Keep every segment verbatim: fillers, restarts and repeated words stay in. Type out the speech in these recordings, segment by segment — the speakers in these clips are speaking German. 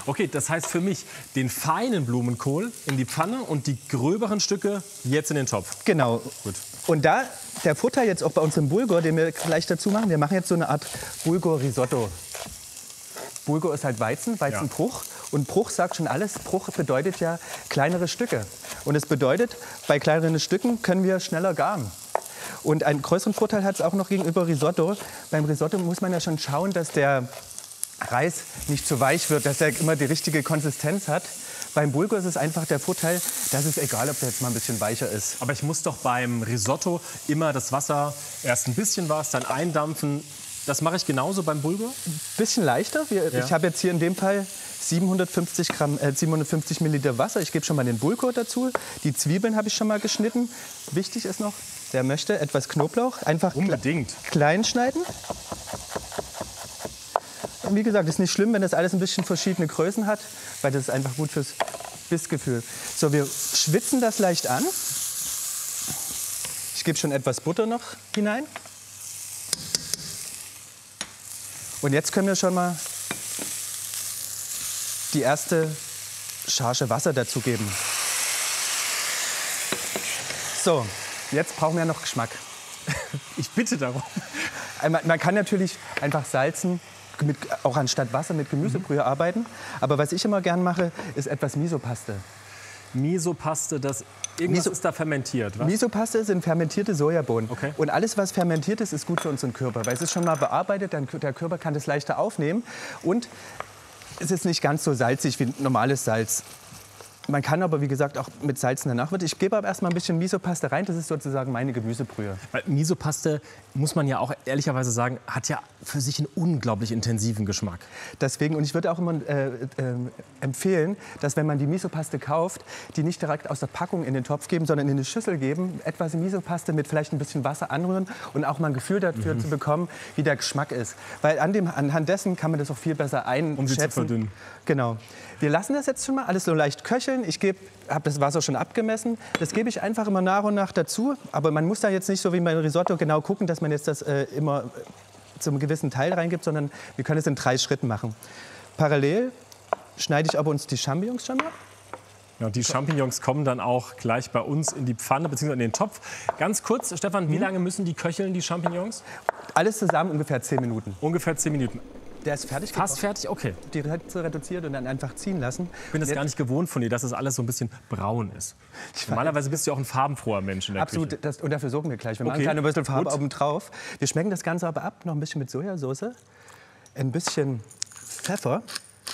Okay, das heißt für mich, den feinen Blumenkohl in die Pfanne und die gröberen Stücke jetzt in den Topf. Genau. Gut. Und da der Vorteil jetzt auch bei unserem Bulgur, den wir gleich dazu machen, wir machen jetzt so eine Art Bulgur-Risotto. Bulgur ist halt Weizen, Weizenbruch. Ja. Und Bruch sagt schon alles. Bruch bedeutet ja kleinere Stücke. Und es bedeutet, bei kleineren Stücken können wir schneller garen. Und einen größeren Vorteil hat es auch noch gegenüber Risotto. Beim Risotto muss man ja schon schauen, dass der Reis nicht zu weich wird, dass er immer die richtige Konsistenz hat. Beim Bulgur ist es einfach der Vorteil, dass es egal, ob der jetzt mal ein bisschen weicher ist. Aber ich muss doch beim Risotto immer das Wasser erst ein bisschen was, dann eindampfen. Das mache ich genauso beim Bulgur? Ein bisschen leichter. Wir, ja. Ich habe jetzt hier in dem Fall siebenhundertfünfzig Gramm, äh, siebenhundertfünfzig Milliliter Wasser. Ich gebe schon mal den Bulgur dazu. Die Zwiebeln habe ich schon mal geschnitten. Wichtig ist noch, wer möchte, etwas Knoblauch. Einfach unbedingt klein schneiden. Und wie gesagt, es ist nicht schlimm, wenn das alles ein bisschen verschiedene Größen hat, weil das ist einfach gut fürs Bissgefühl. So, wir schwitzen das leicht an. Ich gebe schon etwas Butter noch hinein. Und jetzt können wir schon mal die erste Charge Wasser dazugeben. So, jetzt brauchen wir noch Geschmack. Ich bitte darum. Man, man kann natürlich einfach salzen, mit, auch anstatt Wasser mit Gemüsebrühe mhm. arbeiten. Aber was ich immer gern mache, ist etwas Misopaste. Misopaste, das irgendwas Miso, ist da fermentiert, was? Misopaste sind fermentierte Sojabohnen. Okay. Und alles, was fermentiert ist, ist gut für unseren Körper. Weil es ist schon mal bearbeitet, dann der Körper kann das leichter aufnehmen. Und es ist nicht ganz so salzig wie normales Salz. Man kann aber, wie gesagt, auch mit Salz danach wird. Ich gebe aber erst mal ein bisschen Misopaste rein. Das ist sozusagen meine Gemüsebrühe. Weil Misopaste, muss man ja auch ehrlicherweise sagen, hat ja für sich einen unglaublich intensiven Geschmack. Deswegen, und ich würde auch immer äh, äh, empfehlen, dass wenn man die Misopaste kauft, die nicht direkt aus der Packung in den Topf geben, sondern in eine Schüssel geben, etwas Misopaste mit vielleicht ein bisschen Wasser anrühren und auch mal ein Gefühl dafür mhm. zu bekommen, wie der Geschmack ist. Weil an dem, anhand dessen kann man das auch viel besser einschätzen. Um sie zu verdünnen. Genau. Wir lassen das jetzt schon mal alles so leicht köcheln. Ich habe das Wasser schon abgemessen. Das gebe ich einfach immer nach und nach dazu. Aber man muss da jetzt nicht so wie beim Risotto genau gucken, dass man jetzt das äh, immer zu einem gewissen Teil reingibt, sondern wir können es in drei Schritten machen. Parallel schneide ich aber uns die Champignons schon mal. Ja, die Champignons kommen dann auch gleich bei uns in die Pfanne bzw. in den Topf. Ganz kurz, Stefan, wie lange müssen die köcheln, die Champignons? Alles zusammen ungefähr zehn Minuten. Ungefähr zehn Minuten. Der ist fertig. Fast fertig? Okay. Direkt reduziert und dann einfach ziehen lassen. Ich bin das Jetzt gar nicht gewohnt von dir, dass das alles so ein bisschen braun ist. Normalerweise bist du ja auch ein farbenfroher Mensch in der Absolut, Küche. das, und dafür sorgen wir gleich. Wir okay. machen eine bisschen Farbe oben drauf. Wir schmecken das Ganze aber ab, noch ein bisschen mit Sojasauce, ein bisschen Pfeffer.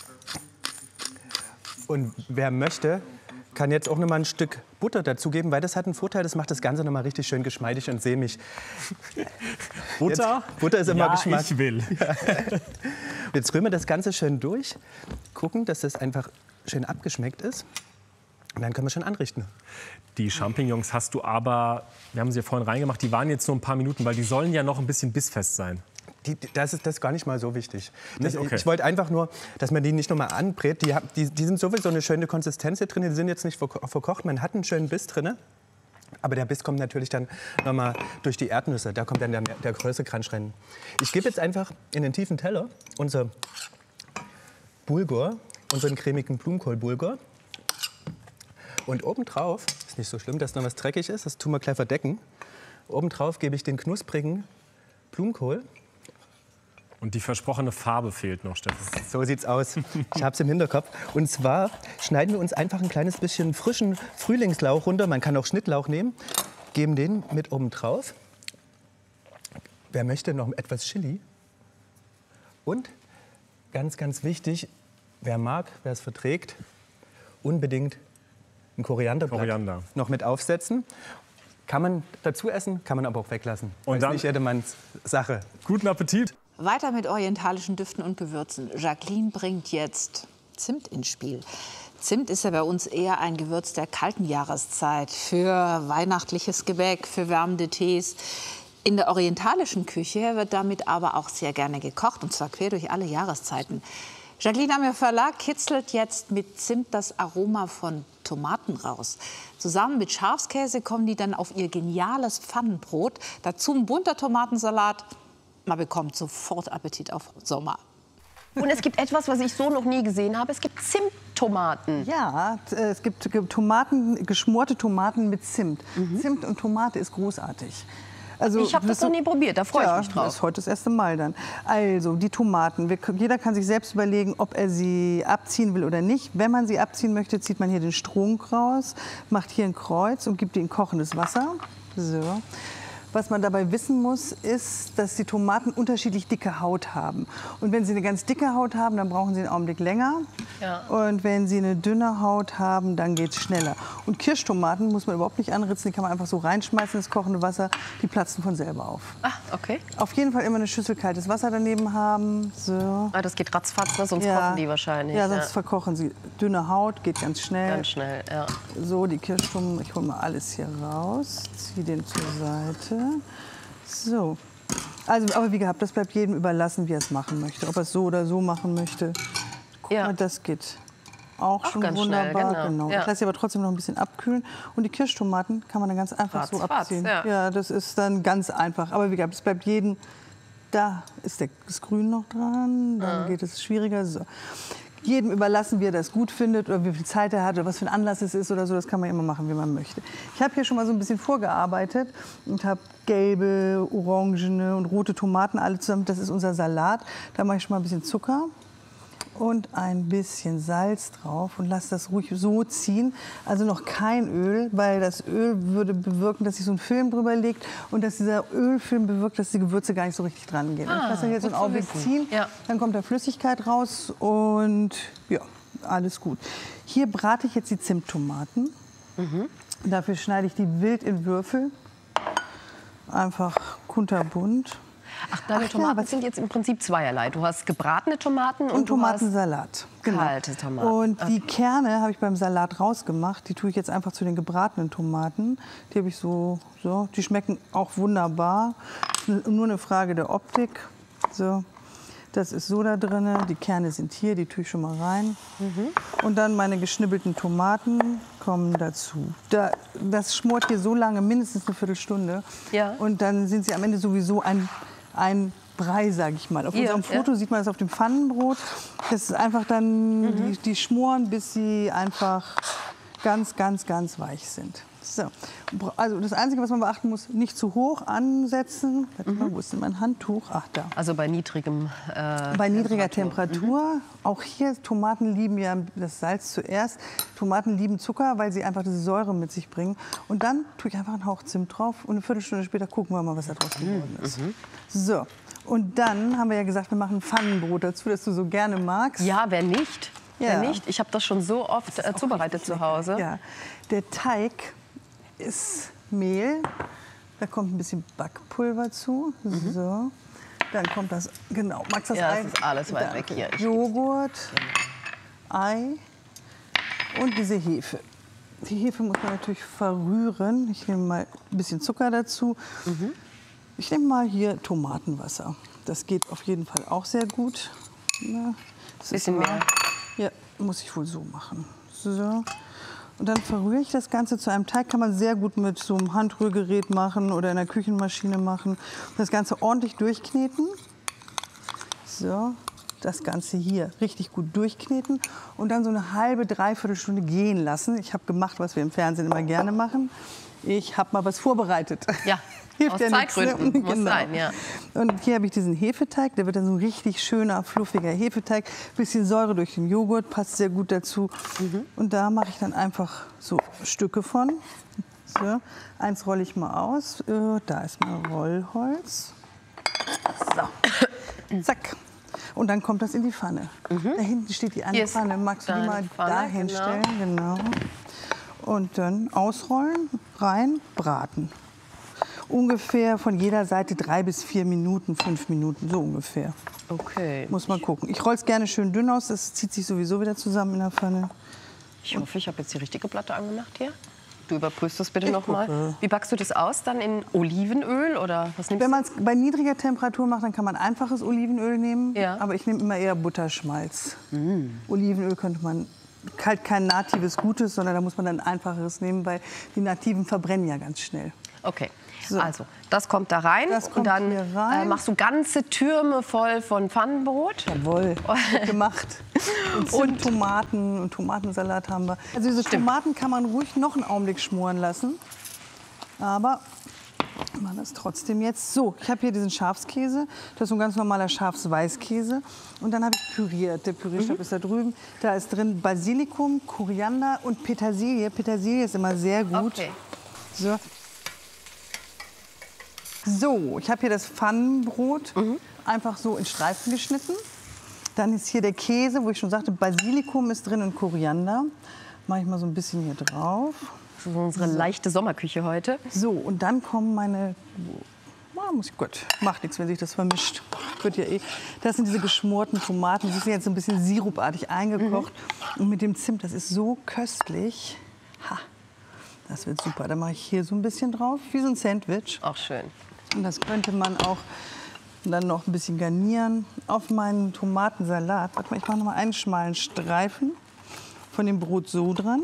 Und wer möchte, kann jetzt auch noch mal ein Stück Butter dazugeben, weil das hat einen Vorteil, das macht das Ganze noch mal richtig schön geschmeidig und sämig. Butter? Jetzt, Butter ist immer ja, Geschmack. ich will. Ja. Jetzt rühren wir das Ganze schön durch, gucken, dass das einfach schön abgeschmeckt ist. Und dann können wir schon anrichten. Die Champignons hast du aber, wir haben sie ja vorhin reingemacht, die waren jetzt nur ein paar Minuten, weil die sollen ja noch ein bisschen bissfest sein. Die, das, ist, das ist gar nicht mal so wichtig. Das, okay. Ich wollte einfach nur, dass man die nicht noch mal anbrät. Die, die, die sind sowieso eine schöne Konsistenz hier drin. Die sind jetzt nicht verkocht. Man hat einen schönen Biss drin. Aber der Biss kommt natürlich dann noch mal durch die Erdnüsse. Da kommt dann der, der größere Crunch rein. Ich gebe jetzt einfach in den tiefen Teller unser Bulgur, unseren cremigen Blumenkohl-Bulgur. Und obendrauf, ist nicht so schlimm, dass noch was dreckig ist, das tun wir gleich verdecken. Obendrauf gebe ich den knusprigen Blumenkohl. Und die versprochene Farbe fehlt noch, Stefan. So sieht's aus. Ich habe es im Hinterkopf. Und zwar schneiden wir uns einfach ein kleines bisschen frischen Frühlingslauch runter. Man kann auch Schnittlauch nehmen. Geben den mit oben drauf. Wer möchte, noch etwas Chili. Und ganz, ganz wichtig, wer mag, wer es verträgt, unbedingt ein Korianderblatt Koriander noch mit aufsetzen. Kann man dazu essen, kann man aber auch weglassen. Und dann ist nicht jedermanns Sache. Guten Appetit! Weiter mit orientalischen Düften und Gewürzen. Jacqueline bringt jetzt Zimt ins Spiel. Zimt ist ja bei uns eher ein Gewürz der kalten Jahreszeit für weihnachtliches Gebäck, für wärmende Tees. In der orientalischen Küche wird damit aber auch sehr gerne gekocht, und zwar quer durch alle Jahreszeiten. Jacqueline am Verlag kitzelt jetzt mit Zimt das Aroma von Tomaten raus. Zusammen mit Schafskäse kommen die dann auf ihr geniales Pfannenbrot. Dazu ein bunter Tomatensalat. Man bekommt sofort Appetit auf Sommer. Und es gibt etwas, was ich so noch nie gesehen habe. Es gibt Zimttomaten. Ja, es gibt Tomaten, geschmorte Tomaten mit Zimt. Mhm. Zimt und Tomate ist großartig. Also, ich habe das noch nie probiert, da freue ja, ich mich drauf. Das ist heute das erste Mal dann. Also die Tomaten, wir, jeder kann sich selbst überlegen, ob er sie abziehen will oder nicht. Wenn man sie abziehen möchte, zieht man hier den Strunk raus, macht hier ein Kreuz und gibt die in kochendes Wasser. So. Was man dabei wissen muss, ist, dass die Tomaten unterschiedlich dicke Haut haben. Und wenn sie eine ganz dicke Haut haben, dann brauchen sie einen Augenblick länger. Ja. Und wenn sie eine dünne Haut haben, dann geht es schneller. Und Kirschtomaten muss man überhaupt nicht anritzen, die kann man einfach so reinschmeißen ins kochende Wasser. Die platzen von selber auf. Ah, okay. Auf jeden Fall immer eine Schüssel kaltes Wasser daneben haben. So. Ah, das geht ratzfatz, ne? Sonst ja. kochen die wahrscheinlich. Ja, sonst ja. verkochen sie. Dünne Haut geht ganz schnell. Ganz schnell, ja. So, die Kirschtomaten, ich hole mal alles hier raus, ziehe den zur Seite. So, also, aber wie gehabt, das bleibt jedem überlassen, wie er es machen möchte. Ob er es so oder so machen möchte. Guck ja. mal, das geht auch, auch schon ganz wunderbar. Schnell, genau. Genau. Ja. Das lässt sich aber trotzdem noch ein bisschen abkühlen. Und die Kirschtomaten kann man dann ganz einfach Fatz, so fatz, abziehen. ja. ja, das ist dann ganz einfach. Aber wie gehabt, es bleibt jedem, da ist der, das Grün noch dran, dann ja. geht es schwieriger. So. Jedem überlassen, wie er das gut findet oder wie viel Zeit er hat oder was für ein Anlass es ist oder so. Das kann man immer machen, wie man möchte. Ich habe hier schon mal so ein bisschen vorgearbeitet und habe gelbe, orangene und rote Tomaten alle zusammen. Das ist unser Salat. Da mache ich schon mal ein bisschen Zucker und ein bisschen Salz drauf und lasse das ruhig so ziehen. Also noch kein Öl, weil das Öl würde bewirken, dass sich so ein Film drüber legt und dass dieser Ölfilm bewirkt, dass die Gewürze gar nicht so richtig dran gehen. Ah, ich lasse jetzt so einen Augenblick ziehen, ja. Dann kommt da Flüssigkeit raus und ja, alles gut. Hier brate ich jetzt die Zimttomaten. Mhm. Dafür schneide ich die wild in Würfel. Einfach kunterbunt. Ach, deine Ach, Tomaten ja, sind jetzt im Prinzip zweierlei. Du hast gebratene Tomaten und, und Tomatensalat. Genau. Kalte Tomaten. Und die Kerne habe ich beim Salat rausgemacht. Die tue ich jetzt einfach zu den gebratenen Tomaten. Die habe ich so, so. Die schmecken auch wunderbar. Nur eine Frage der Optik. So. Das ist so da drin. Die Kerne sind hier, die tue ich schon mal rein. Mhm. Und dann meine geschnibbelten Tomaten kommen dazu. Da, das schmort hier so lange, mindestens eine Viertelstunde. Ja. Und dann sind sie am Ende sowieso ein ein Brei, sage ich mal. Auf Hier, unserem Foto ja. sieht man das auf dem Pfannenbrot. Das ist einfach dann, mhm. die, die schmoren, bis sie einfach ganz, ganz, ganz weich sind. So. Also das Einzige, was man beachten muss, nicht zu hoch ansetzen. Warte mal, wo ist denn mein Handtuch? Ach, da. Also bei niedrigem äh, Bei niedriger Temperatur. Temperatur. Mhm. Auch hier, Tomaten lieben ja das Salz zuerst. Tomaten lieben Zucker, weil sie einfach diese Säure mit sich bringen. Und dann tue ich einfach einen Hauch Zimt drauf und eine Viertelstunde später gucken wir mal, was da draus geworden ist. Mhm. So, und dann haben wir ja gesagt, wir machen Pfannenbrot dazu, das du so gerne magst. Ja, wer nicht? Ja. Wer nicht? Ich habe das schon so oft äh, zubereitet zu Hause. Ja. Der Teig ist Mehl, da kommt ein bisschen Backpulver zu. Mhm. So. Dann kommt das, genau, magst du das ja, ein? das ist alles weit weg hier. Joghurt, Ei und diese Hefe. Die Hefe muss man natürlich verrühren. Ich nehme mal ein bisschen Zucker dazu. Mhm. Ich nehme mal hier Tomatenwasser. Das geht auf jeden Fall auch sehr gut. Ein bisschen mehr. Ja, muss ich wohl so machen. So. Und dann verrühre ich das Ganze zu einem Teig. Kann man sehr gut mit so einem Handrührgerät machen oder in der Küchenmaschine machen. Das Ganze ordentlich durchkneten. So, das Ganze hier richtig gut durchkneten. Und dann so eine halbe, dreiviertel Stunde gehen lassen. Ich habe gemacht, was wir im Fernsehen immer gerne machen. Ich habe mal was vorbereitet. Ja. Hilft Aus ja Zeitgründen genau. muss sein, ja. Und hier habe ich diesen Hefeteig, der wird dann so ein richtig schöner, fluffiger Hefeteig. Bisschen Säure durch den Joghurt, passt sehr gut dazu. Mhm. Und da mache ich dann einfach so Stücke von. So, eins rolle ich mal aus. Da ist mein Rollholz. So, zack. Und dann kommt das in die Pfanne. Mhm. Da hinten steht die andere Pfanne. Magst du die mal da hinstellen? Genau. genau. Und dann ausrollen, rein, braten. Ungefähr von jeder Seite drei bis vier Minuten, fünf Minuten, so ungefähr. Okay. Muss man gucken. Ich roll es gerne schön dünn aus, das zieht sich sowieso wieder zusammen in der Pfanne. Ich hoffe, ich habe jetzt die richtige Platte angemacht hier. Du überprüfst das bitte noch mal. Wie backst du das aus? Dann in Olivenöl oder was nimmst du? Wenn man es bei niedriger Temperatur macht, dann kann man einfaches Olivenöl nehmen. Ja. Aber ich nehme immer eher Butterschmalz. Mm. Olivenöl könnte man halt kein natives Gutes, sondern da muss man dann einfacheres nehmen, weil die nativen verbrennen ja ganz schnell. Okay. So. Also, das kommt da rein Das kommt und dann hier rein. Äh, machst du ganze Türme voll von Pfannenbrot. Jawohl, gut gemacht. Und, und Tomaten und Tomatensalat haben wir. Also diese Tomaten kann man ruhig noch einen Augenblick schmoren lassen. Aber wir machen das trotzdem jetzt. So, ich habe hier diesen Schafskäse. Das ist so ein ganz normaler Schafsweißkäse. Und dann habe ich püriert. Der Pürierstab mhm. ist da drüben. Da ist drin Basilikum, Koriander und Petersilie. Petersilie ist immer sehr gut. Okay. So. So, ich habe hier das Pfannenbrot mhm. einfach so in Streifen geschnitten. Dann ist hier der Käse, wo ich schon sagte, Basilikum ist drin und Koriander. Mache ich mal so ein bisschen hier drauf. Das ist unsere so. leichte Sommerküche heute. So, und dann kommen meine... Ah, muss ich, gut, macht nichts, wenn sich das vermischt. Wird ja eh. Das sind diese geschmorten Tomaten. Die sind jetzt so ein bisschen sirupartig eingekocht. Mhm. Und mit dem Zimt, das ist so köstlich. Ha, das wird super. Dann mache ich hier so ein bisschen drauf, wie so ein Sandwich. Auch schön. Und das könnte man auch dann noch ein bisschen garnieren auf meinen Tomatensalat. Warte mal, ich mache noch mal einen schmalen Streifen von dem Brot so dran.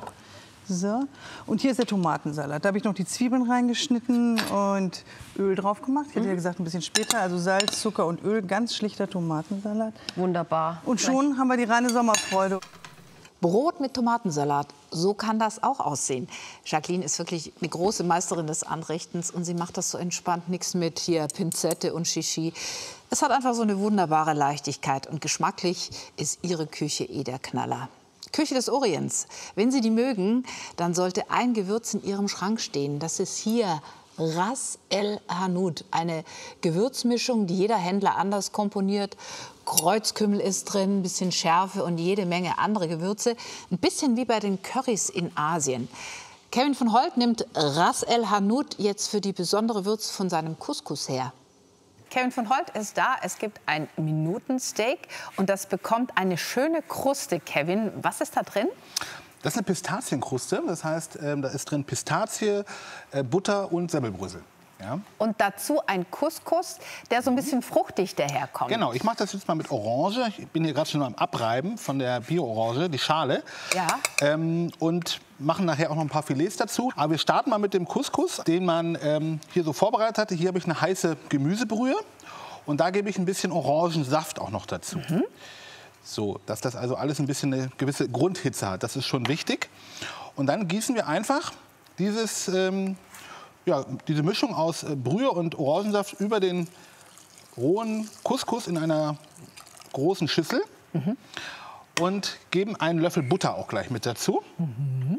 So. Und hier ist der Tomatensalat. Da habe ich noch die Zwiebeln reingeschnitten und Öl drauf gemacht. Ich hätte ja gesagt, ein bisschen später. Also Salz, Zucker und Öl. Ganz schlichter Tomatensalat. Wunderbar. Und schon haben wir die reine Sommerfreude. Brot mit Tomatensalat, so kann das auch aussehen. Jacqueline ist wirklich eine große Meisterin des Anrichtens und sie macht das so entspannt, nichts mit hier Pinzette und Shishi. Es hat einfach so eine wunderbare Leichtigkeit und geschmacklich ist ihre Küche eh der Knaller. Küche des Orients. Wenn Sie die mögen, dann sollte ein Gewürz in Ihrem Schrank stehen. Das ist hier Ras El Hanout, eine Gewürzmischung, die jeder Händler anders komponiert. Kreuzkümmel ist drin, ein bisschen Schärfe und jede Menge andere Gewürze. Ein bisschen wie bei den Currys in Asien. Kevin von Holt nimmt Ras El Hanout jetzt für die besondere Würze von seinem Couscous her. Kevin von Holt ist da. Es gibt ein Minutensteak und das bekommt eine schöne Kruste. Kevin, was ist da drin? Das ist eine Pistazienkruste. Das heißt, ähm, da ist drin Pistazie, äh, Butter und Semmelbrösel. Ja. Und dazu ein Couscous, der so ein bisschen fruchtig daherkommt. Genau, ich mache das jetzt mal mit Orange. Ich bin hier gerade schon am Abreiben von der Bio-Orange, die Schale. Ja. Ähm, und machen nachher auch noch ein paar Filets dazu. Aber wir starten mal mit dem Couscous, den man ähm, hier so vorbereitet hatte. Hier habe ich eine heiße Gemüsebrühe. Und da gebe ich ein bisschen Orangensaft auch noch dazu. Mhm. So, dass das also alles ein bisschen eine gewisse Grundhitze hat. Das ist schon wichtig. Und dann gießen wir einfach dieses... Ähm, Ja, diese Mischung aus äh, Brühe und Orangensaft über den rohen Couscous in einer großen Schüssel mhm. und geben einen Löffel Butter auch gleich mit dazu. Mhm.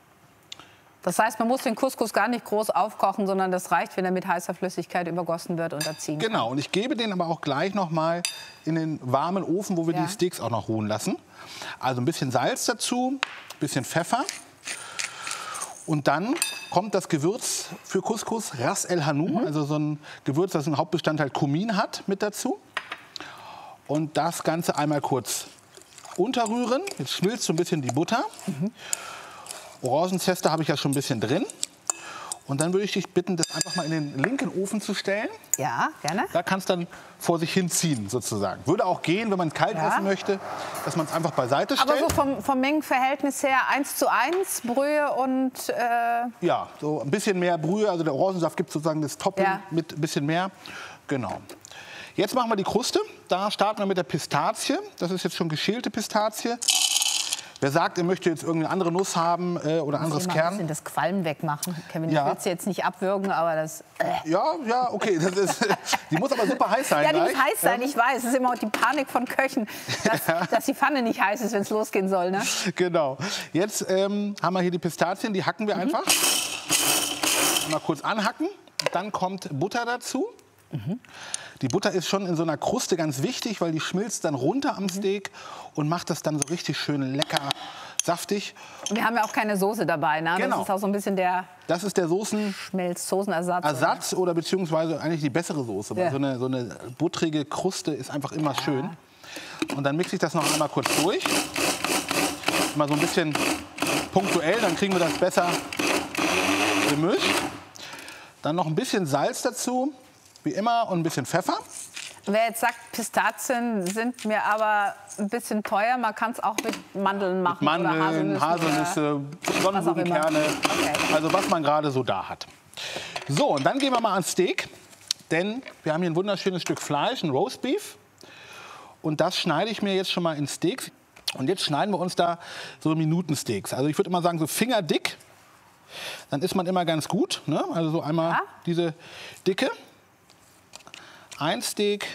Das heißt, man muss den Couscous gar nicht groß aufkochen, sondern das reicht, wenn er mit heißer Flüssigkeit übergossen wird und erziehen kann. Genau, und ich gebe den aber auch gleich noch mal in den warmen Ofen, wo wir ja. die Steaks auch noch ruhen lassen. Also ein bisschen Salz dazu, ein bisschen Pfeffer. Und dann kommt das Gewürz für Couscous, Ras El Hanout, mhm. also so ein Gewürz, das einen Hauptbestandteil Kumin hat, mit dazu. Und das Ganze einmal kurz unterrühren. Jetzt schmilzt so ein bisschen die Butter. Mhm. Orangenzeste habe ich ja schon ein bisschen drin. Und dann würde ich dich bitten, das einfach mal in den linken Ofen zu stellen. Ja, gerne. Da kannst du dann vor sich hinziehen, sozusagen. Würde auch gehen, wenn man kalt ja. essen möchte, dass man es einfach beiseite stellt. Aber so vom, vom Mengenverhältnis her eins zu eins, Brühe und... Äh ja, so ein bisschen mehr Brühe. Also der Orangensaft gibt sozusagen das Topping ja. mit ein bisschen mehr. Genau. Jetzt machen wir die Kruste. Da starten wir mit der Pistazie. Das ist jetzt schon geschälte Pistazie. Wer sagt, er möchte jetzt irgendeine andere Nuss haben äh, oder anderes Kern. Ein bisschen das Qualm wegmachen. Kevin, ja. ich will es jetzt nicht abwürgen, aber das... Äh. Ja, ja, okay. Das ist, die muss aber super heiß sein. Ja, die gleich. muss heiß sein, ich weiß. Das ist immer auch die Panik von Köchen, dass, ja. dass die Pfanne nicht heiß ist, wenn es losgehen soll. Ne? Genau. Jetzt ähm, haben wir hier die Pistazien, die hacken wir mhm. einfach. Mal kurz anhacken. Dann kommt Butter dazu. Mhm. Die Butter ist schon in so einer Kruste ganz wichtig, weil die schmilzt dann runter am Steak und macht das dann so richtig schön lecker, saftig. Und wir haben ja auch keine Soße dabei, ne? Genau. Das ist auch so ein bisschen der das ist der Soßen Schmelz, Soßenersatz. Ersatz oder beziehungsweise eigentlich die bessere Soße. Ja. Weil so eine, so eine buttrige Kruste ist einfach immer ja. schön. Und dann mixe ich das noch einmal kurz durch. Mal so ein bisschen punktuell, dann kriegen wir das besser gemischt. Dann noch ein bisschen Salz dazu. Wie immer, und ein bisschen Pfeffer. Wer jetzt sagt, Pistazien sind mir aber ein bisschen teuer, man kann es auch mit Mandeln machen. Mit Mandeln, oder Haselnüsse, Haselnüsse, Sonnenblumenkerne, okay. also was man gerade so da hat. So, und dann gehen wir mal ans Steak. Denn wir haben hier ein wunderschönes Stück Fleisch, ein Roastbeef. Und das schneide ich mir jetzt schon mal in Steaks. Und jetzt schneiden wir uns da so Minutensteaks. Also ich würde immer sagen, so fingerdick. Dann ist man immer ganz gut. Ne? Also so einmal ja. diese Dicke. Ein Steak.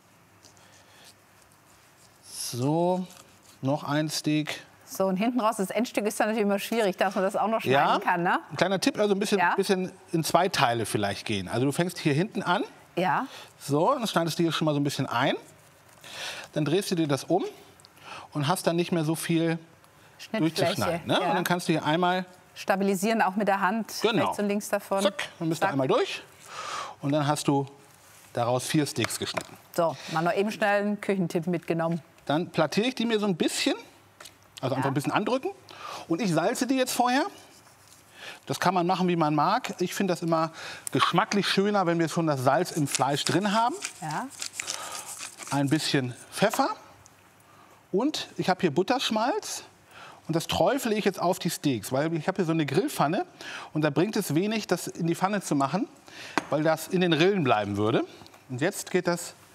So, noch ein Steak. So, und hinten raus, das Endstück ist dann natürlich immer schwierig, dass man das auch noch schneiden ja, kann, ne? Ein kleiner Tipp, also ein bisschen, ja. bisschen in zwei Teile vielleicht gehen. Also du fängst hier hinten an. Ja. So, und dann schneidest du hier schon mal so ein bisschen ein. Dann drehst du dir das um und hast dann nicht mehr so viel durchzuschneiden. Ne? Ja. Und dann kannst du hier einmal stabilisieren, auch mit der Hand, genau. rechts und links davon. Zack, dann bist du einmal durch. Und dann hast du daraus vier Steaks geschnitten. So, mal noch eben schnell einen Küchentipp mitgenommen. Dann plattiere ich die mir so ein bisschen. Also einfach ja. ein bisschen andrücken. Und ich salze die jetzt vorher. Das kann man machen, wie man mag. Ich finde das immer geschmacklich schöner, wenn wir schon das Salz im Fleisch drin haben. Ja. Ein bisschen Pfeffer. Und ich habe hier Butterschmalz. Und das träufle ich jetzt auf die Steaks. Weil ich habe hier so eine Grillpfanne. Und da bringt es wenig, das in die Pfanne zu machen. Weil das in den Rillen bleiben würde. Und jetzt geht das